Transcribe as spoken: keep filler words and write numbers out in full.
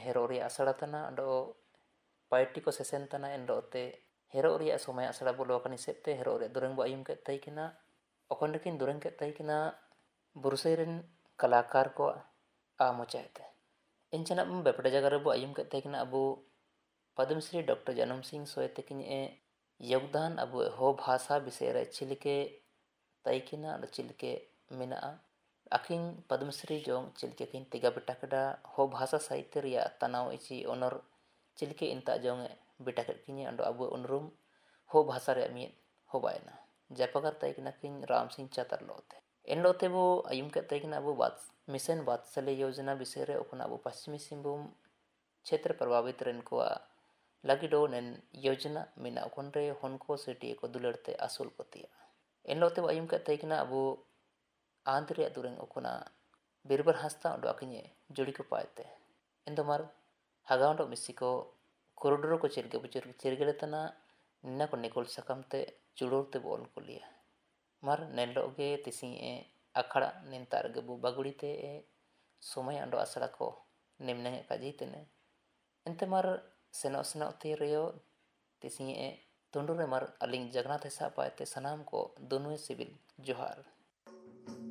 हेरो रे आसड़ा तना अंडो पार्टी को सेसन तना एंडो ते हेरो रे समय आसड़ा बोलो कनी सेते हेरो रे दुरंग बो आयुम के तई किना ओखन लेकिन दुरंग के तई किना बुरुसेरन कलाकार को आमो चाहते इंचना बेपड़े जगह रे बो आयुम के तई किना अबो पद्मश्री डॉक्टर जनम सिंह सोय तकिन ए योगदान अबो हो भाषा विषय रे चिलके तई किना अ चिलके मेना आकिन पद्मश्री जोंग चिलके किन तिगा बिटाकड़ा हो भाषा साहित्य रिया तनाव इची ओनर चिलके इंता जोंग बिटाकड़ किन अंडो अबो उनरुम हो भाषा रे मी हो बायना जपगर तई किना किन राम सिंह चातर लोते इन लोते वो आयुम के तई किना अबो बात मिशन वात्सल्य योजना विषय रे ओकना अबो पश्चिमी सिंहभूम क्षेत्र प्रभावित रेन को लगिडो नेन योजना मिना ओकन रे होनको सिटी को दुलड़ते असुल कोतिया इन लोते वो आयुम के तई किना अबो आंध्र दुरंग ओकना बिरबर हस्ता अंडो अकिने जुड़ी को पाते इंदमार हगांडो मिसिको कोरोडोरो को चिरगे बुचुर चिरगे तना निना को निकोल सकमते चुड़ोरते बोल को लिया मार नेलोगे तिसी ए अखड़ा निंतार गे बु बगुड़ीते ए समय अंडो असड़ा को निम्ने काजी तेने एंते मार सेनो सेनो ते रियो तिसी ए तुंडुरे मार अलिंग जगन्नाथ सा पाते सनाम को दोनों सिविल जोहार।